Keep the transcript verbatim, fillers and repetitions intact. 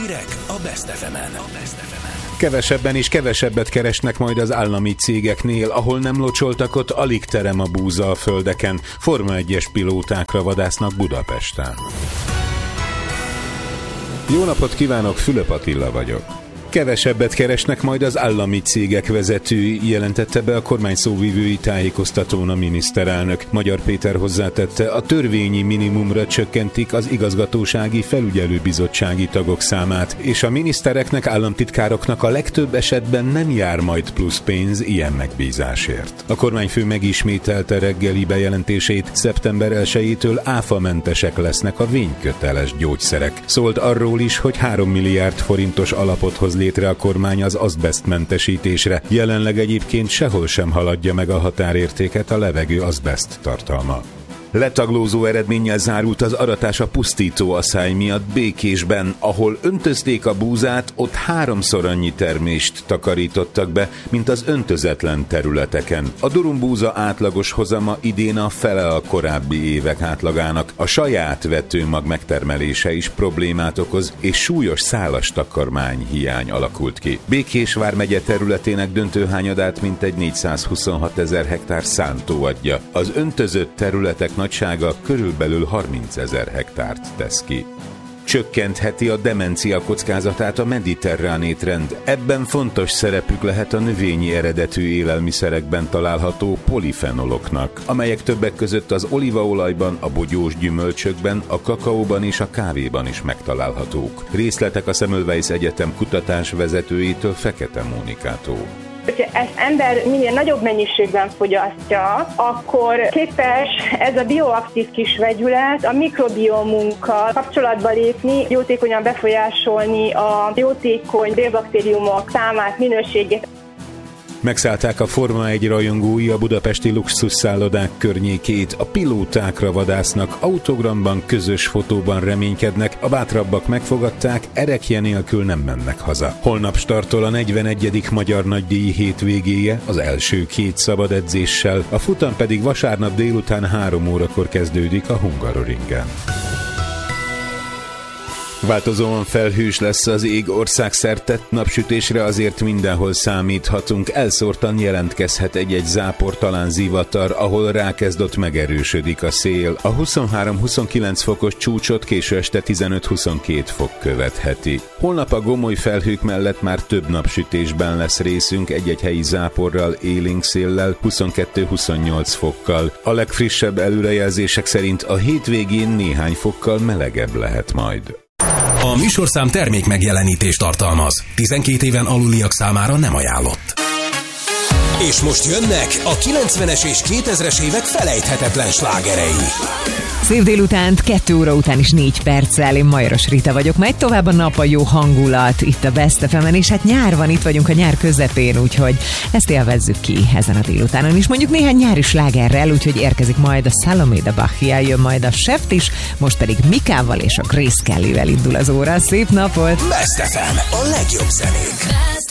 Hírek a Best ef emen. Kevesebben és kevesebbet keresnek majd az állami cégeknél, ahol nem locsoltak, ott alig terem a búza a földeken. Forma egyes pilótákra vadásznak Budapesten. Jó napot kívánok, Fülöp Attila vagyok. Kevesebbet keresnek majd az állami cégek vezetői, jelentette be a kormány szóvivői tájékoztatón a miniszterelnök. Magyar Péter hozzátette, a törvényi minimumra csökkentik az igazgatósági felügyelőbizottsági tagok számát, és a minisztereknek, államtitkároknak a legtöbb esetben nem jár majd plusz pénz ilyen megbízásért. A kormányfő megismételte reggeli bejelentését, szeptember elsejétől áfamentesek lesznek a vényköteles gyógyszerek. Szólt arról is, hogy három milliárd forintos alapot hoz létre a kormány az azbesztmentesítésre. Jelenleg egyébként sehol sem haladja meg a határértéket a levegő azbeszt tartalma. Letaglózó eredménnyel zárult az aratás a pusztító aszály miatt Békésben, ahol öntözték a búzát, ott háromszor annyi termést takarítottak be, mint az öntözetlen területeken. A durumbúza átlagos hozama idén a fele a korábbi évek átlagának. A saját vetőmag megtermelése is problémát okoz, és súlyos szálas takarmány hiány alakult ki. Békés vármegye területének döntő hányadát mintegy négyszázhuszonhat ezer hektár szántó adja. Az öntözött területek nagysága körülbelül harmincezer hektárt tesz ki. Csökkentheti a demencia kockázatát a mediterrán étrend. Ebben fontos szerepük lehet a növényi eredetű élelmiszerekben található polifenoloknak, amelyek többek között az olívaolajban, a bogyós gyümölcsökben, a kakaóban és a kávéban is megtalálhatók. Részletek a Semmelweis Egyetem kutatásvezetőjétől, Fekete Mónikától. Hogyha ezt ember minél nagyobb mennyiségben fogyasztja, akkor képes ez a bioaktív kis vegyület a mikrobiomunkkal kapcsolatba lépni, jótékonyan befolyásolni a jótékony bélbaktériumok számát, minőségét. Megszállták a Forma egy rajongói a budapesti luxusszállodák környékét, a pilótákra vadásznak, autogramban, közös fotóban reménykednek, a bátrabbak megfogadták, erekje nélkül nem mennek haza. Holnap startol a negyvenegyedik Magyar Nagydíj hétvégéje, az első két szabad edzéssel, a futam pedig vasárnap délután három órakor kezdődik a Hungaroringen. Változóan felhős lesz az ég országszerte, napsütésre azért mindenhol számíthatunk, elszórtan jelentkezhet egy-egy zápor, talán zivatar, ahol rákezdott megerősödik a szél. A huszonhárom-huszonkilenc fokos csúcsot késő este tizenöt-huszonkét fok követheti. Holnap a gomoly felhők mellett már több napsütésben lesz részünk, egy-egy helyi záporral, élénk széllel, huszonkettő-huszonnyolc fokkal. A legfrissebb előrejelzések szerint a hétvégén néhány fokkal melegebb lehet majd. A műsorszám termék megjelenítést tartalmaz. tizenkét éven aluliak számára nem ajánlott. És most jönnek a kilencvenes és kétezres évek felejthetetlen slágerei. Szép délutánt, kettő óra után is négy perccel, én Majoros Rita vagyok. Megy tovább a nap, a jó hangulat itt a Best ef emen, és hát nyár van, itt vagyunk a nyár közepén, úgyhogy ezt élvezzük ki ezen a délutánon is. Mondjuk néhány nyári slágerrel, úgyhogy érkezik majd a Salomé de Bachia, jön majd a Seft is, most pedig Mikával és a Grace Kellyvel indul az óra. Szép napot! Best ef em, a legjobb zenék.